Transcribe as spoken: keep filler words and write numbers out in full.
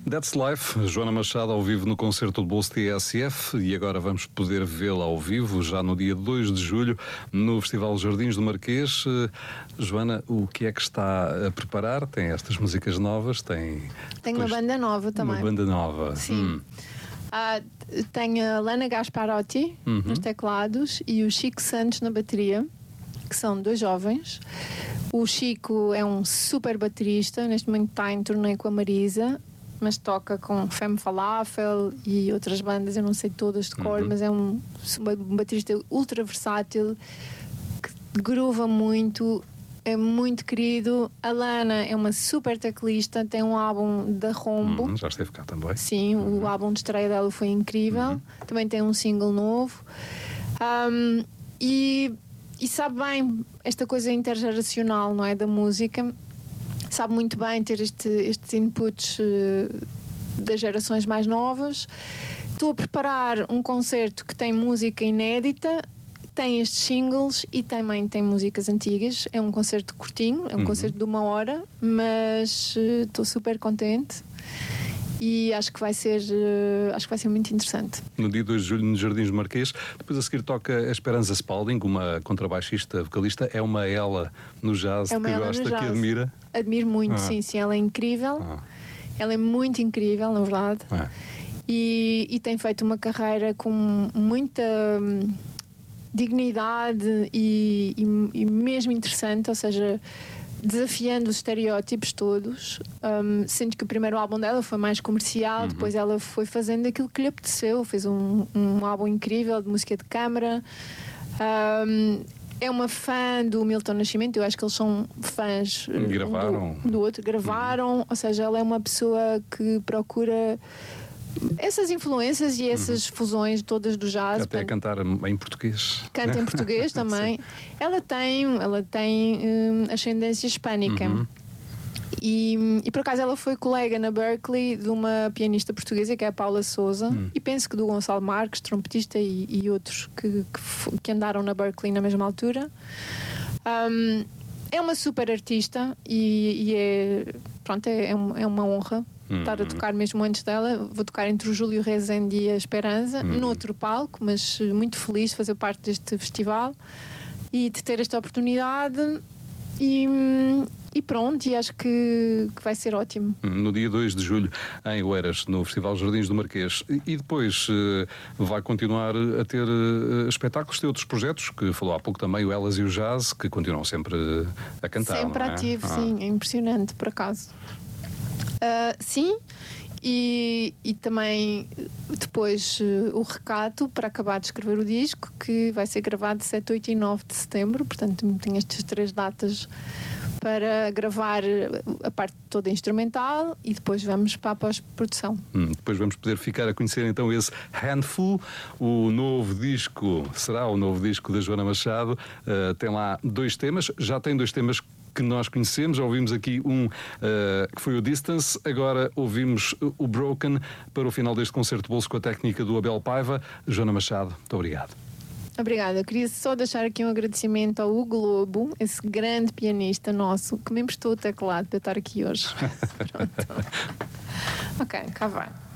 That's Life, Joana Machado ao vivo no concerto do Bolso T S F, e agora vamos poder vê-la ao vivo já no dia dois de julho no Festival Jardins do Marquês. Joana, o que é que está a preparar? Tem estas músicas novas? Tem, tem uma banda nova também. Uma banda nova. Sim. Hum. Uh, tem a Lana Gasparotti uhum. nos teclados e o Chico Santos na bateria, que são dois jovens. O Chico é um super baterista, neste momento está em turnê com a Marisa, mas toca com Femme Falafel e outras bandas, eu não sei todas de cor, uhum. mas é um, um baterista ultra versátil, que groova muito, é muito querido. A Lana é uma super teclista, tem um álbum da Rombo. Uhum, já esteve cá também. Sim, uhum. o álbum de estreia dela foi incrível. Uhum. Também tem um single novo. Um, e, e sabe bem esta coisa intergeracional, não é, da música. Sabe muito bem ter este, estes inputs uh, das gerações mais novas. Estou a preparar um concerto que tem música inédita, tem estes singles e também tem músicas antigas. É um concerto curtinho, é um uhum. concerto de uma hora, mas uh, estou super contente e acho que vai ser uh, acho que vai ser muito interessante. No dia dois de julho no Jardins do Marquês. Depois a seguir toca a Esperança Spalding, uma contrabaixista vocalista. É uma ela no jazz é uma que ela gosta, no jazz. Que admira? Admiro muito, ah. sim, sim, ela é incrível. Ah. Ela é muito incrível, na verdade. Ah. E, e tem feito uma carreira com muita hum, dignidade e, e, e mesmo interessante, ou seja, desafiando os estereótipos todos, um, sendo que o primeiro álbum dela foi mais comercial, uhum. depois ela foi fazendo aquilo que lhe apeteceu, fez um, um álbum incrível de música de câmara. Um, é uma fã do Milton Nascimento, eu acho que eles são fãs gravaram. Um do, do outro, gravaram, uhum. ou seja, ela é uma pessoa que procura essas influências e essas uhum. fusões todas do jazz. Até a cantar em português. Canta em português também. Ela tem, ela tem hum, ascendência hispânica. Uhum. E, e por acaso ela foi colega na Berkeley de uma pianista portuguesa que é a Paula Souza, uhum. e penso que do Gonçalo Marques, trompetista, e, e outros que, que, que andaram na Berkeley na mesma altura. Um, é uma super artista e, e é, pronto, é, é uma honra Uhum. estar a tocar mesmo antes dela. Vou tocar entre o Júlio Rezende e a Esperança, uhum. noutro palco, mas muito feliz de fazer parte deste festival e de ter esta oportunidade. E, e pronto, e acho que, que vai ser ótimo. No dia dois de julho, em Oeiras, no Festival Jardins do Marquês. E depois uh, vai continuar a ter uh, espetáculos, tem outros projetos, que falou há pouco também, o Elas e o Jazz, que continuam sempre a cantar. Sempre não é? ativo, ah. sim, é impressionante, por acaso. Uh, sim, e, e também depois uh, o recato para acabar de escrever o disco, que vai ser gravado sete, oito e nove de setembro, portanto tenho estas três datas para gravar a parte toda instrumental e depois vamos para a pós-produção. Hum, depois vamos poder ficar a conhecer então esse Handful, o novo disco, será o novo disco da Joana Machado. Uh, tem lá dois temas, já tem dois temas que nós conhecemos, ouvimos aqui um uh, que foi o Distance, agora ouvimos o Broken para o final deste concerto de bolso com a técnica do Abel Paiva. Joana Machado, muito obrigado. Obrigada, eu queria só deixar aqui um agradecimento ao Hugo Lobo, esse grande pianista nosso, que me emprestou o teclado para eu estar aqui hoje. Pronto. Ok, cá vai.